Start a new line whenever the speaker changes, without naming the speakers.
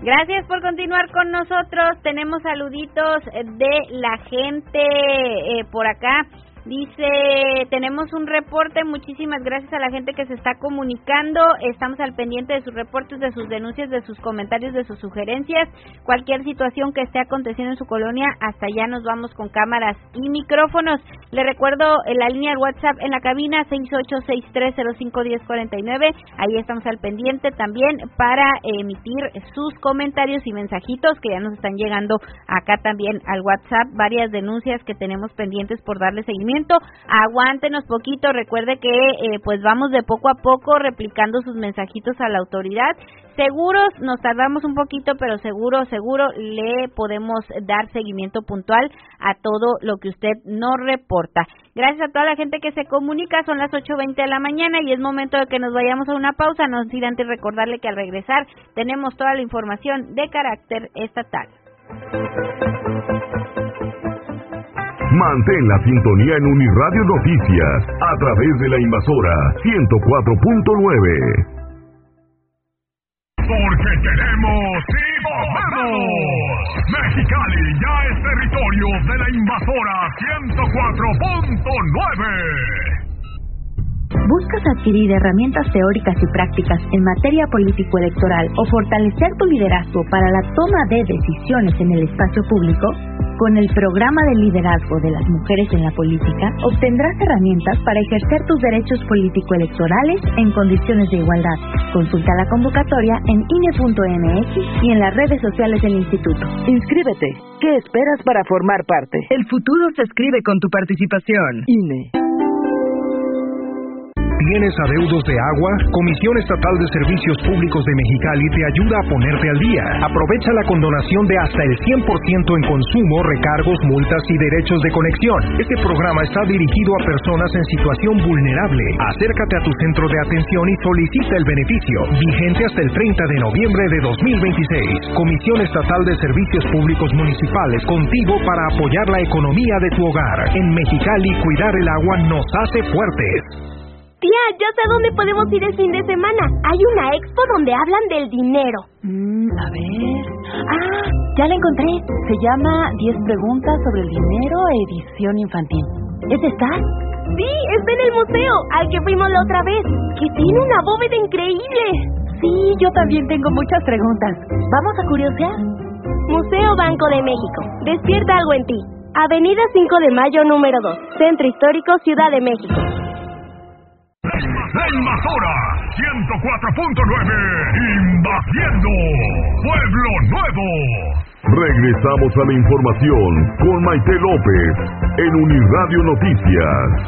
Gracias por continuar con nosotros. Tenemos saluditos de la gente por acá. Dice, tenemos un reporte, muchísimas gracias a la gente que se está comunicando, estamos al pendiente de sus reportes, de sus denuncias, de sus comentarios, de sus sugerencias, cualquier situación que esté aconteciendo en su colonia, hasta allá nos vamos con cámaras y micrófonos. Le recuerdo la línea del WhatsApp en la cabina, 6863051049, ahí estamos al pendiente también para emitir sus comentarios y mensajitos que ya nos están llegando acá también al WhatsApp, varias denuncias que tenemos pendientes por darle seguimiento. Aguántenos poquito, recuerde que pues vamos de poco a poco replicando sus mensajitos a la autoridad. Seguros, nos tardamos un poquito, pero seguro le podemos dar seguimiento puntual a todo lo que usted nos reporta. Gracias a toda la gente que se comunica, son las 8:20 de la mañana y es momento de que nos vayamos a una pausa, no sin antes recordarle que al regresar tenemos toda la información de carácter estatal.
Mantén la sintonía en Uniradio Noticias a través de la Invasora 104.9. Porque queremos y podemos. Mexicali ya es territorio de la Invasora 104.9.
¿Buscas adquirir herramientas teóricas y prácticas en materia político-electoral o fortalecer tu liderazgo para la toma de decisiones en el espacio público? Con el programa de liderazgo de las mujeres en la política, obtendrás herramientas para ejercer tus derechos político-electorales en condiciones de igualdad. Consulta la convocatoria en INE.mx y en las redes sociales del Instituto.
Inscríbete. ¿Qué esperas para formar parte? El futuro se escribe con tu participación. INE.
¿Tienes adeudos de agua? Comisión Estatal de Servicios Públicos de Mexicali te ayuda a ponerte al día. Aprovecha la condonación de hasta el 100% en consumo, recargos, multas y derechos de conexión. Este programa está dirigido a personas en situación vulnerable. Acércate a tu centro de atención y solicita el beneficio. Vigente hasta el 30 de noviembre de 2026. Comisión Estatal de Servicios Públicos Municipales, contigo para apoyar la economía de tu hogar. En Mexicali, cuidar el agua nos hace fuertes.
Tía, ya sé a dónde podemos ir el fin de semana. Hay una expo donde hablan del dinero.
A ver... ¡Ah! Ya la encontré. Se llama 10 preguntas sobre el dinero, edición infantil. ¿Es esta?
Sí, está en el museo, al que fuimos la otra vez, que tiene una bóveda increíble.
Sí, yo también tengo muchas preguntas. ¿Vamos a curiosear?
Museo Banco de México. Despierta algo en ti. Avenida 5 de Mayo, número 2. Centro Histórico, Ciudad de México.
La Invasora 104.9, invadiendo Pueblo Nuevo. Regresamos a la información con Maite López en Uniradio Noticias.